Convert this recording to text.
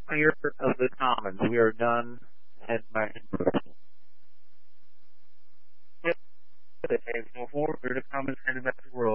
clear of the commons. We are done. Head back to Bristol. The Caves go forward. Clear the commons. Headed back to World.